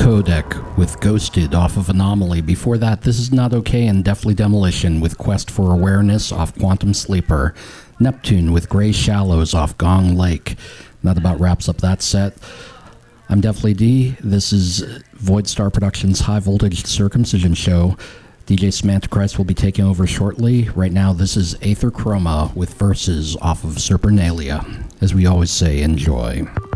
Codec with Ghosted off of Anomaly. Before that, This Is Not Okay and Deftly Demolition with Quest for Awareness off Quantum Sleeper. Neptune with Grey Shallows off Gong Lake. That about wraps up that set. I'm Deftly D. This is Void Star Productions' High Voltage Circumcision Show. DJ Samantha Christ will be taking over shortly. Right now, this is Aether Chroma with Verses off of Serpernalia. As we always say, enjoy.